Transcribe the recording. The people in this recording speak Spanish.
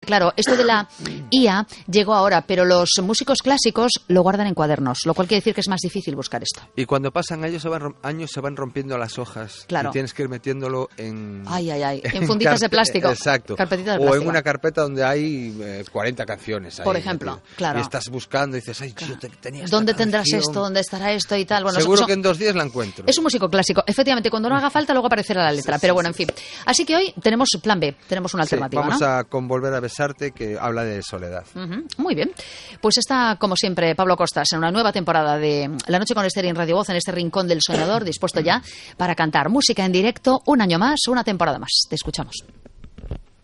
Claro, esto de la IA llegó ahora, pero los músicos clásicos lo guardan en cuadernos, lo cual quiere decir que es más difícil buscar esto. Y cuando pasan años se van rompiendo las hojas. Claro. Y tienes que ir metiéndolo en... en funditas de plástico. Exacto. Carpetitas de plástico. O en una carpeta donde hay 40 canciones. Por ejemplo, claro. Y estás buscando y dices, ay, yo tenía esta ¿Dónde tendrás canción? esto? ¿Dónde estará esto? Y tal. Bueno, seguro que en 2 días la encuentro. Es un músico clásico. Efectivamente, cuando no haga falta, luego aparecerá la letra. Pero bueno, en fin. Así que hoy tenemos plan B, tenemos una alternativa, vamos ¿no? con Volver a besarte, que habla de soledad. Muy bien. Pues está, como siempre, Pablo Costas en una nueva temporada de La Noche con Esther en Radio Voz, en este rincón del soñador, dispuesto ya para cantar música en directo un año más, una temporada más. Te escuchamos.